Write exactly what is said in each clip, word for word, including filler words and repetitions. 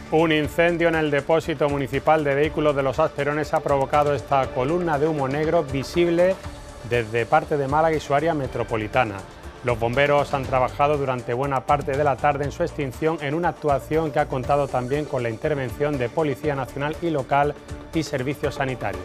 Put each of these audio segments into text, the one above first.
Un incendio en el depósito municipal de vehículos de Los Asperones ha provocado esta columna de humo negro visible desde parte de Málaga y su área metropolitana. Los bomberos han trabajado durante buena parte de la tarde en su extinción en una actuación que ha contado también con la intervención de Policía Nacional y local y servicios sanitarios.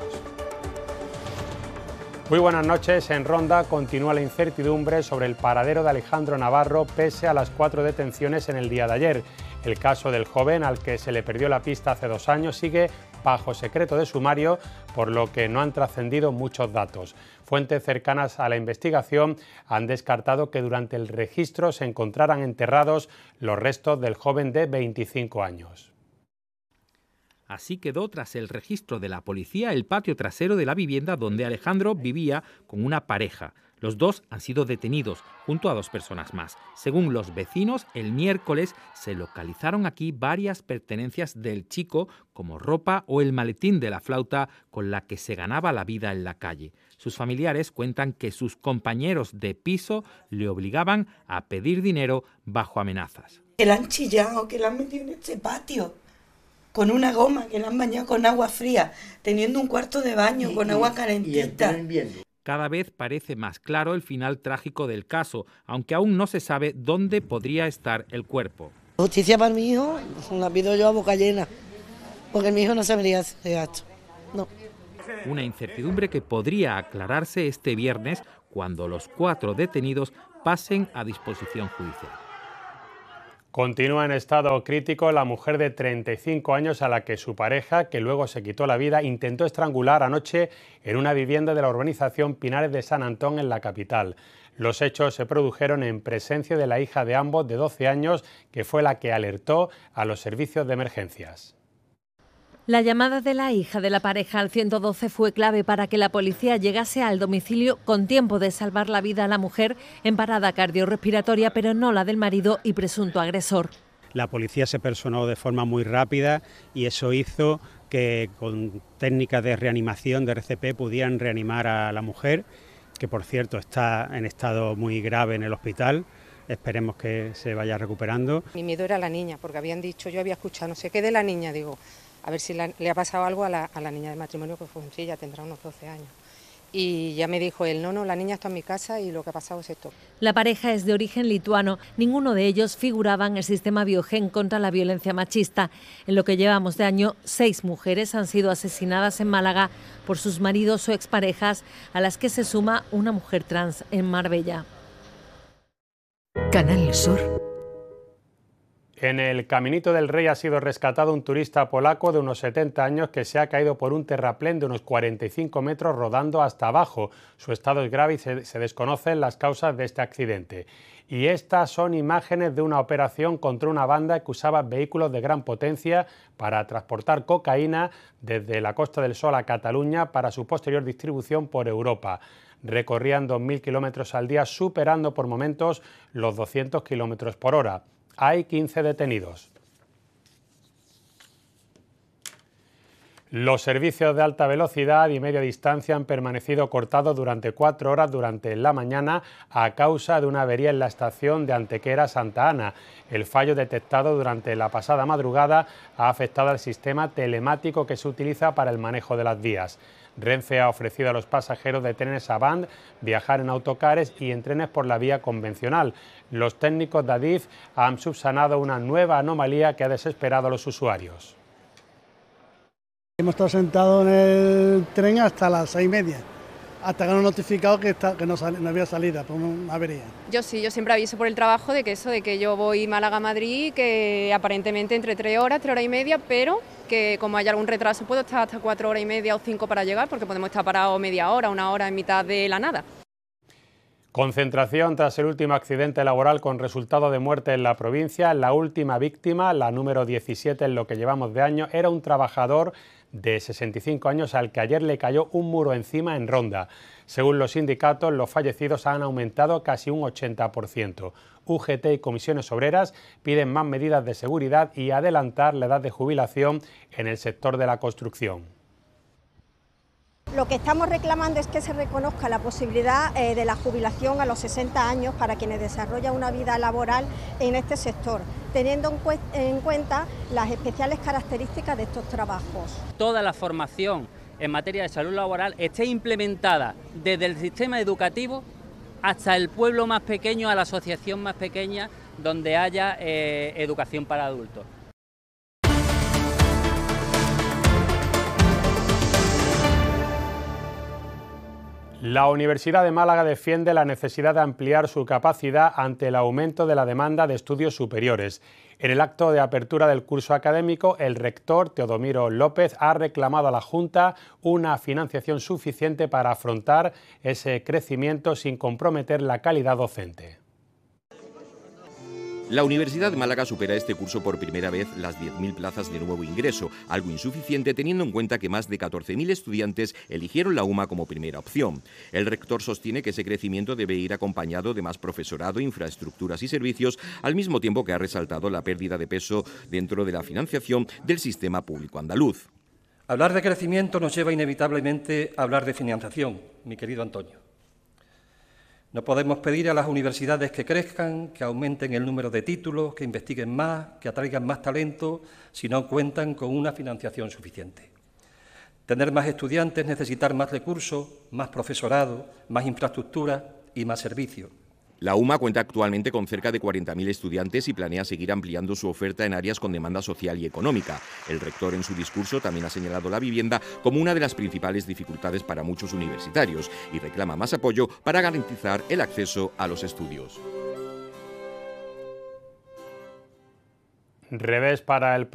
Muy buenas noches. En Ronda continúa la incertidumbre sobre el paradero de Alejandro Navarro pese a las cuatro detenciones en el día de ayer. El caso del joven, al que se le perdió la pista hace dos años, sigue bajo secreto de sumario, por lo que no han trascendido muchos datos. Fuentes cercanas a la investigación han descartado que durante el registro se encontraran enterrados los restos del joven de veinticinco años. Así quedó tras el registro de la policía el patio trasero de la vivienda donde Alejandro vivía con una pareja. Los dos han sido detenidos junto a dos personas más. Según los vecinos, el miércoles se localizaron aquí varias pertenencias del chico, como ropa o el maletín de la flauta con la que se ganaba la vida en la calle. Sus familiares cuentan que sus compañeros de piso le obligaban a pedir dinero bajo amenazas. Que la han chillado, que la han metido en este patio con una goma, que la han bañado con agua fría, teniendo un cuarto de baño y, con agua calentita. Cada vez parece más claro el final trágico del caso, aunque aún no se sabe dónde podría estar el cuerpo. Justicia para mi hijo, la pido yo a boca llena, porque mi hijo no sabría hacer esto. No. Una incertidumbre que podría aclararse este viernes cuando los cuatro detenidos pasen a disposición judicial. Continúa en estado crítico la mujer de treinta y cinco años a la que su pareja, que luego se quitó la vida, intentó estrangular anoche en una vivienda de la urbanización Pinares de San Antón en la capital. Los hechos se produjeron en presencia de la hija de ambos, de doce años, que fue la que alertó a los servicios de emergencias. La llamada de la hija de la pareja al ciento doce fue clave para que la policía llegase al domicilio con tiempo de salvar la vida a la mujer en parada cardiorrespiratoria, pero no la del marido y presunto agresor. La policía se personó de forma muy rápida y eso hizo que con técnicas de reanimación de R C P pudieran reanimar a la mujer, que por cierto está en estado muy grave en el hospital. Esperemos que se vaya recuperando. Mi miedo era la niña, porque habían dicho, yo había escuchado no sé qué de la niña, digo, a ver si la, le ha pasado algo a la, a la niña de matrimonio, que fue un sí, ya tendrá unos doce años. Y ya me dijo él, no, no, la niña está en mi casa y lo que ha pasado es esto. La pareja es de origen lituano. Ninguno de ellos figuraba en el sistema Biogen contra la violencia machista. En lo que llevamos de año, seis mujeres han sido asesinadas en Málaga por sus maridos o exparejas, a las que se suma una mujer trans en Marbella. Canal Sur. En el Caminito del Rey ha sido rescatado un turista polaco de unos setenta años que se ha caído por un terraplén de unos cuarenta y cinco metros rodando hasta abajo. Su estado es grave y se, se desconocen las causas de este accidente. Y estas son imágenes de una operación contra una banda que usaba vehículos de gran potencia para transportar cocaína desde la Costa del Sol a Cataluña para su posterior distribución por Europa. Recorrían dos mil kilómetros al día, superando por momentos los doscientos kilómetros por hora. Hay quince detenidos. Los servicios de alta velocidad y media distancia han permanecido cortados durante cuatro horas durante la mañana a causa de una avería en la estación de Antequera Santa Ana. El fallo detectado durante la pasada madrugada ha afectado al sistema telemático que se utiliza para el manejo de las vías. Renfe ha ofrecido a los pasajeros de trenes Avant viajar en autocares y en trenes por la vía convencional. Los técnicos de Adif han subsanado una nueva anomalía que ha desesperado a los usuarios. Hemos estado sentados en el tren hasta las seis y media, hasta que nos han notificado que, está, que no, sal, no había salida por una avería. Yo sí, yo siempre aviso por el trabajo de que eso, de que yo voy Málaga-Madrid, que aparentemente entre tres horas, tres horas y media, pero que como hay algún retraso puedo estar hasta cuatro horas y media o cinco para llegar, porque podemos estar parados media hora, una hora en mitad de la nada. Concentración tras el último accidente laboral con resultado de muerte en la provincia. La última víctima, la número diecisiete en lo que llevamos de año, era un trabajador de sesenta y cinco años al que ayer le cayó un muro encima en Ronda. Según los sindicatos, los fallecidos han aumentado casi un ochenta por ciento. U G T y comisiones obreras piden más medidas de seguridad y adelantar la edad de jubilación en el sector de la construcción. Lo que estamos reclamando es que se reconozca la posibilidad eh, de la jubilación a los sesenta años para quienes desarrollan una vida laboral en este sector, teniendo en, cu en cuenta las especiales características de estos trabajos. Toda la formación en materia de salud laboral esté implementada desde el sistema educativo hasta el pueblo más pequeño, a la asociación más pequeña, donde haya eh, educación para adultos. La Universidad de Málaga defiende la necesidad de ampliar su capacidad ante el aumento de la demanda de estudios superiores. En el acto de apertura del curso académico, el rector Teodomiro López ha reclamado a la Junta una financiación suficiente para afrontar ese crecimiento sin comprometer la calidad docente. La Universidad de Málaga supera este curso por primera vez las diez mil plazas de nuevo ingreso, algo insuficiente teniendo en cuenta que más de catorce mil estudiantes eligieron la UMA como primera opción. El rector sostiene que ese crecimiento debe ir acompañado de más profesorado, infraestructuras y servicios, al mismo tiempo que ha resaltado la pérdida de peso dentro de la financiación del sistema público andaluz. Hablar de crecimiento nos lleva inevitablemente a hablar de financiación, mi querido Antonio. No podemos pedir a las universidades que crezcan, que aumenten el número de títulos, que investiguen más, que atraigan más talento, si no cuentan con una financiación suficiente. Tener más estudiantes, necesitar más recursos, más profesorado, más infraestructura y más servicios. La UMA cuenta actualmente con cerca de cuarenta mil estudiantes y planea seguir ampliando su oferta en áreas con demanda social y económica. El rector en su discurso también ha señalado la vivienda como una de las principales dificultades para muchos universitarios y reclama más apoyo para garantizar el acceso a los estudios. Revés para el